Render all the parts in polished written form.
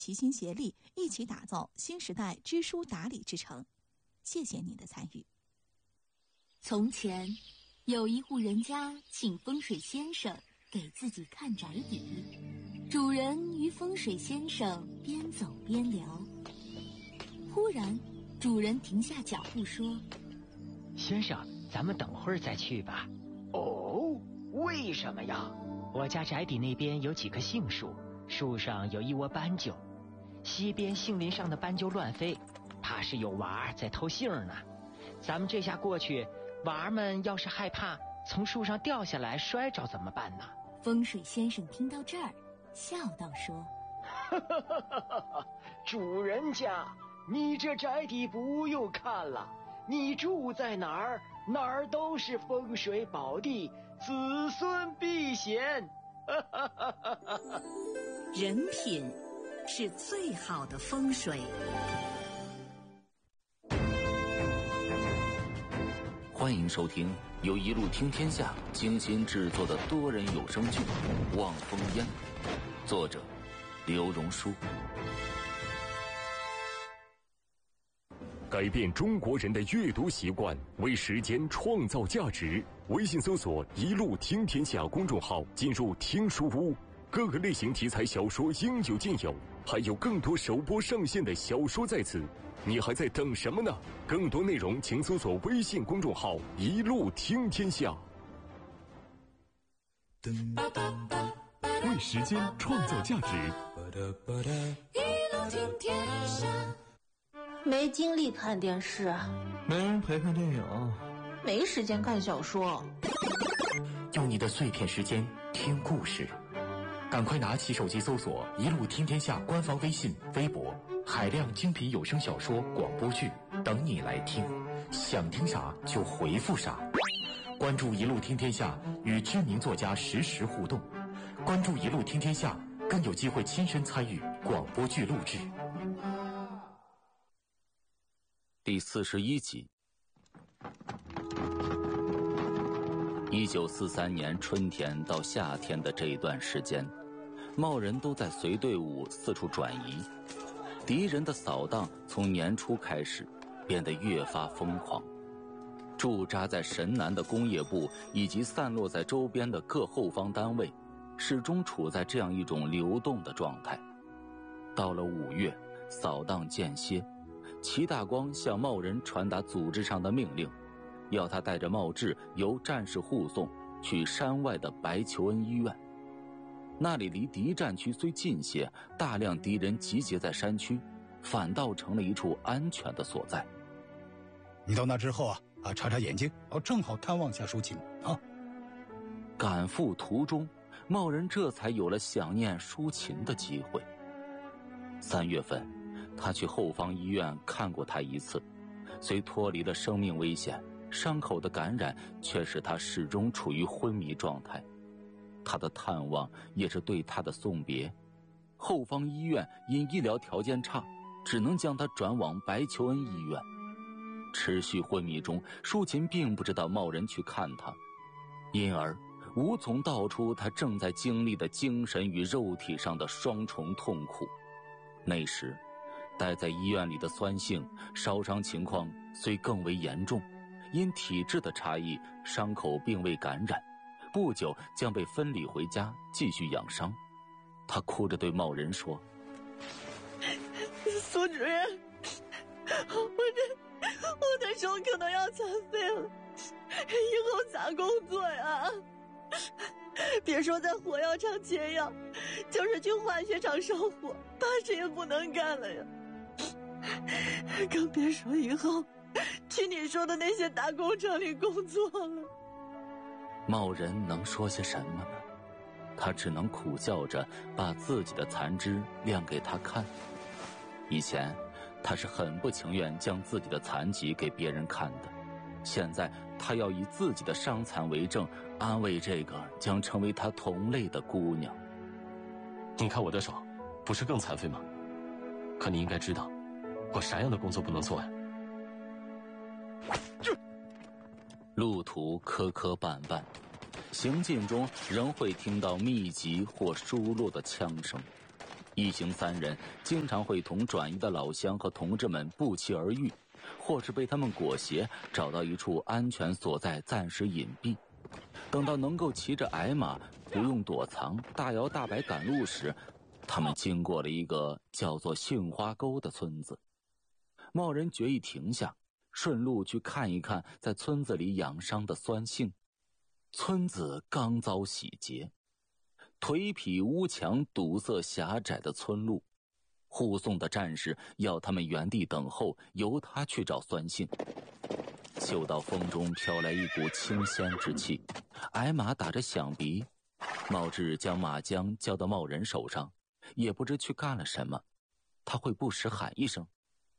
齐心协力，一起打造新时代知书达理之城。谢谢你的参与。 从前，有一户人家请风水先生给自己看宅邸，主人与风水先生边走边聊。忽然，主人停下脚步说：“ 先生，咱们等会儿再去吧。”“ 哦，为什么呀？”“ 我家宅邸那边有几棵杏树，树上有一窝斑鸠，西边杏林上的斑鸠乱飞，怕是有娃儿在偷杏呢。咱们这下过去，娃儿们要是害怕从树上掉下来摔着怎么办呢？” 风水先生听到这儿，笑道说：“ 主人家，你这宅邸不用看了，你住在哪儿，哪儿都是风水宝地，子孙必显。” 人品是最好的风水。 欢迎收听由一路听天下精心制作的多人有声剧《望风烟》，作者刘荣书。 改变中国人的阅读习惯，为时间创造价值。微信搜索“一路听天下”公众号，进入听书屋，各个类型题材小说应有尽有，还有更多首播上线的小说在此。你还在等什么呢？更多内容请搜索微信公众号“一路听天下”。为时间创造价值。 一路听天下。 没精力看电视， 没人陪看电影， 没时间看小说。 用你的碎片时间听故事，赶快拿起手机搜索“一路听天下”官方微信、微博，海量精品有声小说、广播剧等你来听，想听啥就回复啥。关注“一路听天下”，与知名作家实时互动。关注“一路听天下”，更有机会亲身参与广播剧录制。 第41集。1943年春天到夏天的这一段时间，茂人都在随队伍四处转移，敌人的扫荡从年初开始变得越发疯狂。驻扎在神南的工业部以及散落在周边的各后方单位，始终处在这样一种流动的状态。到了5月，扫荡间歇，齐大光向茂人传达组织上的命令，要他带着茂志由战士护送去山外的白求恩医院。那里离敌占区虽近些，大量敌人集结在山区，反倒成了一处安全的所在。 你到那之后擦擦眼睛，正好探望下抒情啊。 赶赴途中，茂人这才有了想念抒情的机会。3月份，他去后方医院看过他一次，虽脱离了生命危险，伤口的感染却使他始终处于昏迷状态。他的探望也是对他的送别。后方医院因医疗条件差，只能将他转往白求恩医院。持续昏迷中，抒情并不知道茂人去看他，因而无从道出他正在经历的精神与肉体上的双重痛苦。那时待在医院里的酸性烧伤情况虽更为严重，因体质的差异，伤口并未感染，不久将被分离回家继续养伤。他哭着对茂人说：“ 苏主任，我的手可能要残废了，以后咋工作呀？别说在火药厂切药，就是去化学厂烧火，怕是也不能干了呀。更别说以后去你说的那些大工厂里工作了。” 茂人能说些什么呢？他只能苦笑着把自己的残肢亮给他看。以前他是很不情愿将自己的残疾给别人看的，现在他要以自己的伤残为证，安慰这个将成为他同类的姑娘。 你看我的手，不是更残废吗？可你应该知道，我啥样的工作不能做呀？ 路途磕磕绊绊，行进中仍会听到密集或疏落的枪声。 一行3人经常会同转移的老乡和同志们不期而遇，或是被他们裹挟找到一处安全所在暂时隐蔽。等到能够骑着矮马不用躲藏大摇大摆赶路时，他们经过了一个叫做杏花沟的村子。茂人决意停下，顺路去看一看在村子里养伤的酸杏。村子刚遭洗劫，颓圮屋墙堵塞狭窄的村路，护送的战士要他们原地等候，由他去找酸杏。嗅到风中飘来一股清鲜之气，矮马打着响鼻，茂志将马缰交到茂人手上，也不知去干了什么。他会不时喊一声：“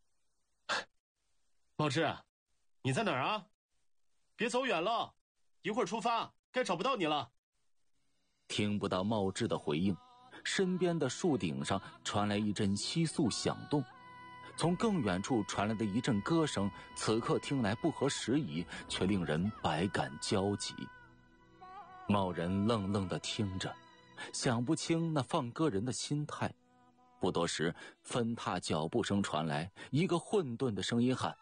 茂志，你在哪儿啊？别走远了，一会儿出发，该找不到你了。” 听不到茂志的回应，身边的树顶上传来一阵窸窣响动，从更远处传来的一阵歌声，此刻听来不合时宜，却令人百感交集。茂人愣愣地听着，想不清那放歌人的心态。不多时，分踏脚步声传来，一个混沌的声音喊：“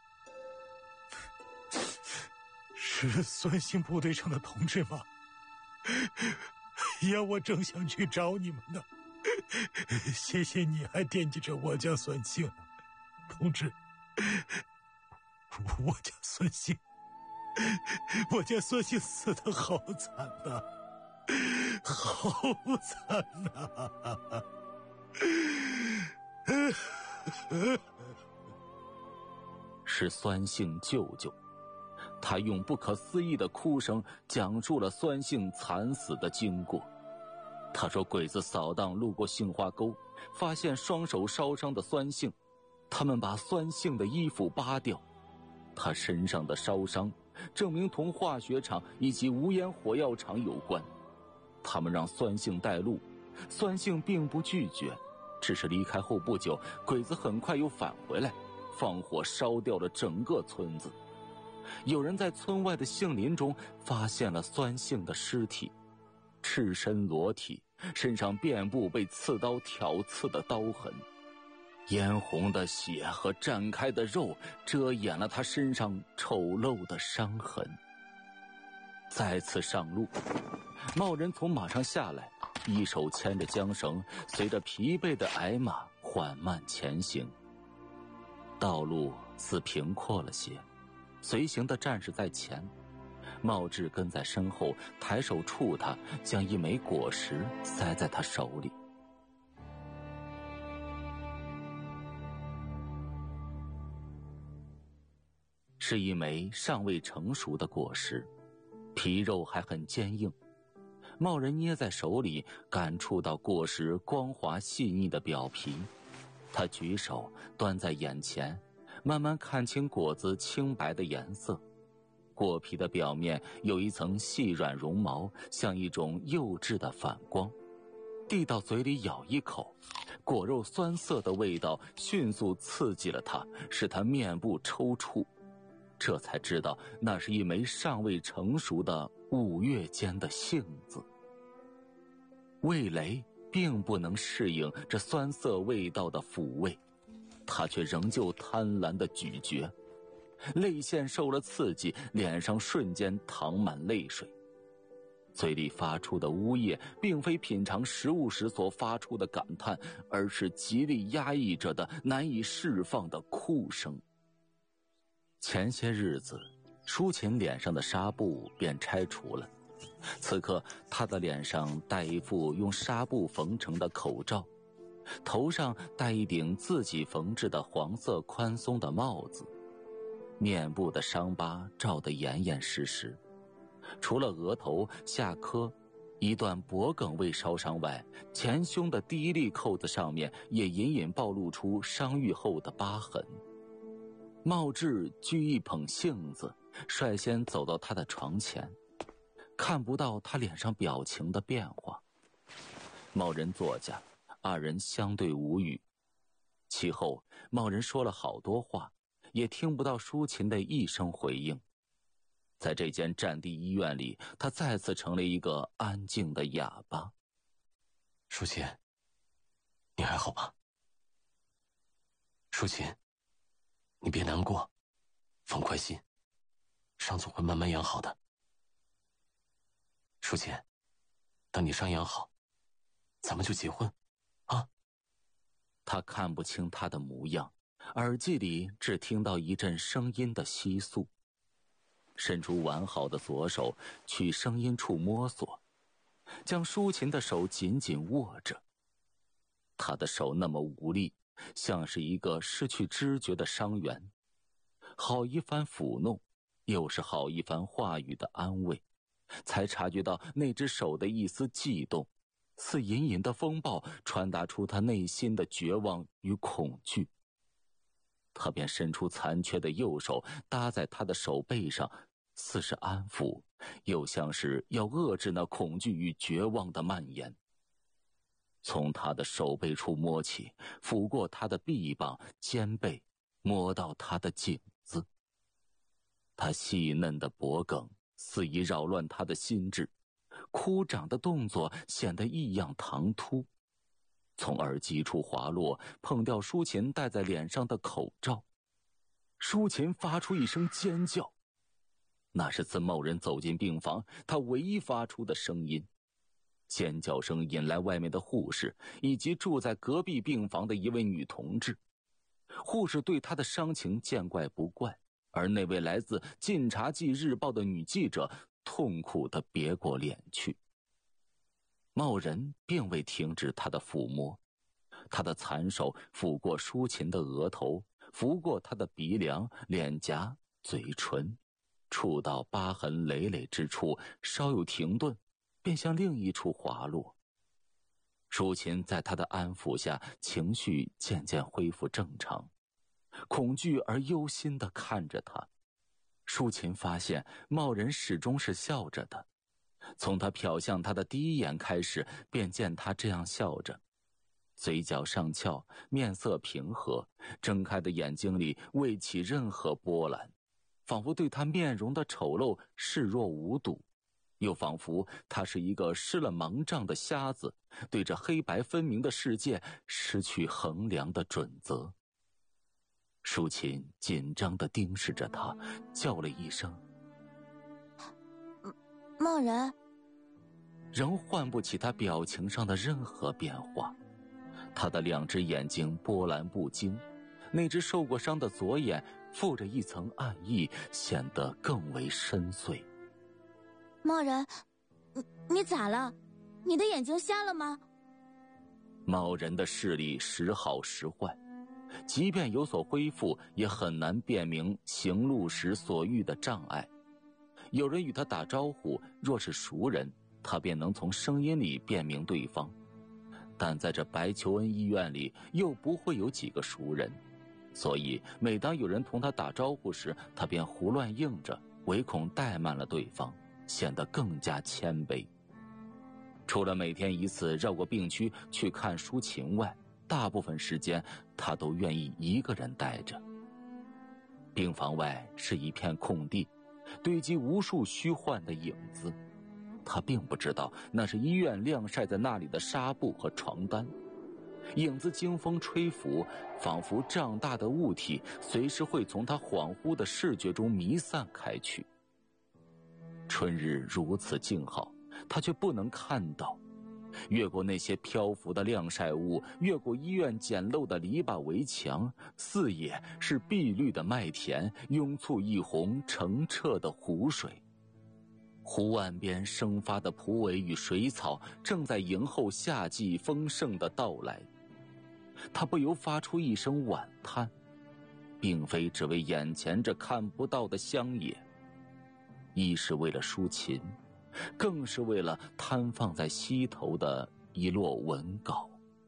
是酸杏部队上的同志吗？呀，我正想去找你们呢。谢谢你还惦记着我家酸杏呢，同志。我家酸杏死得好惨呐，好惨呐！” 是酸杏舅舅，他用不可思议的哭声讲述了酸杏惨死的经过。他说鬼子扫荡路过杏花沟，发现双手烧伤的酸杏，他们把酸杏的衣服扒掉，他身上的烧伤证明同化学厂以及无烟火药厂有关。他们让酸杏带路，酸杏并不拒绝，只是离开后不久，鬼子很快又返回来，放火烧掉了整个村子。有人在村外的杏林中发现了酸杏的尸体，赤身裸体，身上遍布被刺刀挑刺的刀痕，嫣红的血和绽开的肉遮掩了他身上丑陋的伤痕。再次上路，茂人从马上下来，一手牵着缰绳，随着疲惫的矮马缓慢前行。道路似平阔了些，随行的战士在前，茂志跟在身后，抬手触他，将一枚果实塞在他手里。是一枚尚未成熟的果实，皮肉还很坚硬。茂人捏在手里，感触到果实光滑细腻的表皮。他举手端在眼前，慢慢看清果子清白的颜色。果皮的表面有一层细软绒毛，像一种幼稚的反光。递到嘴里咬一口，果肉酸涩的味道迅速刺激了他，使他面部抽搐。这才知道那是一枚尚未成熟的5月间的杏子。味蕾并不能适应这酸涩味道的抚慰，他却仍旧贪婪地咀嚼，泪腺受了刺激，脸上瞬间淌满泪水。嘴里发出的呜咽并非品尝食物时所发出的感叹，而是极力压抑着的难以释放的哭声。前些日子，舒琴脸上的纱布便拆除了，此刻她的脸上戴一副用纱布缝成的口罩，头上戴一顶自己缝制的黄色宽松的帽子，面部的伤疤照得严严实实，除了额头、下颏一段脖梗未烧伤外，前胸的第一粒扣子上面也隐隐暴露出伤愈后的疤痕。茂志掬一捧杏子，率先走到他的床前，看不到他脸上表情的变化。茂人坐下，二人相对无语。其后茂人说了好多话，也听不到舒琴的一声回应。在这间战地医院里，他再次成了一个安静的哑巴。 舒琴， 你还好吧？舒琴，你别难过，放宽心，伤总会慢慢养好的。舒琴，等你伤养好，咱们就结婚，啊？ 他看不清他的模样，耳机里只听到一阵声音的窸窣，伸出完好的左手去声音处摸索，将舒琴的手紧紧握着。他的手那么无力，像是一个失去知觉的伤员。好一番抚弄，又是好一番话语的安慰，才察觉到那只手的一丝悸动，似隐隐的风暴，传达出他内心的绝望与恐惧。他便伸出残缺的右手搭在他的手背上，似是安抚，又像是要遏制那恐惧与绝望的蔓延。从他的手背处摸起，抚过他的臂膀、肩背，摸到他的颈子。他细嫩的脖颈肆意扰乱他的心智，枯掌的动作显得异样唐突。从耳机处滑落，碰掉舒琴戴在脸上的口罩。舒琴发出一声尖叫，那是自某人走进病房，他唯一发出的声音。尖叫声引来外面的护士以及住在隔壁病房的一位女同志。护士对她的伤情见怪不怪，而那位来自《晋察冀日报》的女记者痛苦地别过脸去。茂人并未停止他的抚摸，他的残手抚过舒琴的额头，拂过他的鼻梁、脸颊、嘴唇，触到疤痕累累之处，稍有停顿，便向另一处滑落。舒琴在他的安抚下，情绪渐渐恢复正常，恐惧而忧心地看着他。舒琴发现茂人始终是笑着的，从他瞟向他的第一眼开始，便见他这样笑着，嘴角上翘，面色平和，睁开的眼睛里未起任何波澜，仿佛对他面容的丑陋视若无睹，又仿佛他是一个失了盲杖的瞎子，对着黑白分明的世界失去衡量的准则。舒琴紧张地盯视着他，叫了一声茂人， 仍唤不起他表情上的任何变化。他的两只眼睛波澜不惊，那只受过伤的左眼附着一层暗意，显得更为深邃。 茂人，你咋了？你的眼睛瞎了吗？ 茂人的视力时好时坏，即便有所恢复，也很难辨明行路时所遇的障碍。有人与他打招呼，若是熟人，他便能从声音里辨明对方，但在这白求恩医院里又不会有几个熟人，所以每当有人同他打招呼时，他便胡乱应着，唯恐怠慢了对方，显得更加谦卑。除了每天一次绕过病区去看舒琴外，大部分时间他都愿意一个人待着。病房外是一片空地，堆积无数虚幻的影子，他并不知道那是医院晾晒在那里的纱布和床单。影子经风吹拂，仿佛胀大的物体随时会从他恍惚的视觉中弥散开去。春日如此静好，他却不能看到。越过那些漂浮的晾晒物，越过医院简陋的篱笆围墙，四野是碧绿的麦田，拥簇一泓澄澈的湖水。湖岸边生发的蒲苇与水草正在迎候夏季丰盛的到来。他不由发出一声惋叹，并非只为眼前这看不到的乡野，一是为了舒琴，更是为了摊放在膝头的一摞文稿。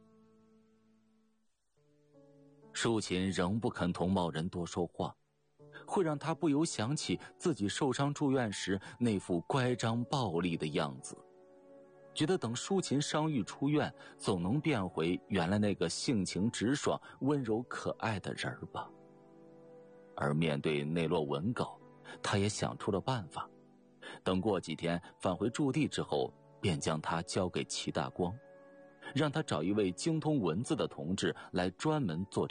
舒琴仍不肯同茂人多说话，会让他不由想起自己受伤住院时那副乖张暴力的样子，觉得等舒琴伤愈出院，总能变回原来那个性情直爽、温柔可爱的人吧。而面对那摞文稿，他也想出了办法。等过几天返回驻地之后，便将它交给齐大光， 让他找一位精通文字的同志来专门做